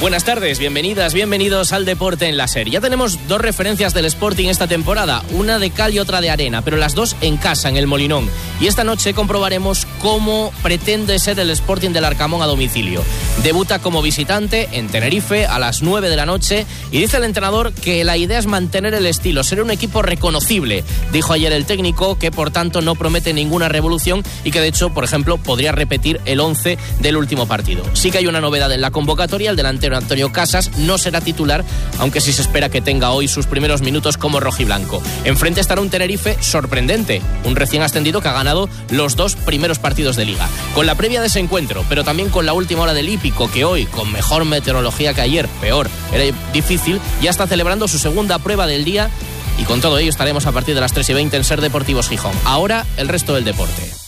Buenas tardes, bienvenidas, bienvenidos al Deporte en la SER. Ya tenemos dos referencias del Sporting esta temporada, una de cal y otra de arena, pero las dos en casa, en el Molinón. Y esta noche comprobaremos cómo pretende ser el Sporting del Arcamón a domicilio. Debuta como visitante en Tenerife a las 9 de la noche y dice el entrenador que la idea es mantener el estilo, ser un equipo reconocible. Dijo ayer el técnico que por tanto no promete ninguna revolución y que de hecho, por ejemplo, podría repetir el 11 del último partido. Sí que hay una novedad en la convocatoria, el delantero Antonio Casas no será titular, aunque sí se espera que tenga hoy sus primeros minutos como rojiblanco. Enfrente estará un Tenerife sorprendente, un recién ascendido que ha ganado los dos primeros partidos de Liga. Con la previa de ese encuentro, pero también con la última hora del hípico, que hoy, con mejor meteorología que ayer, peor, era difícil, ya está celebrando su segunda prueba del día y con todo ello estaremos a partir de las 3:20 en SER Deportivos Gijón. Ahora, el resto del deporte.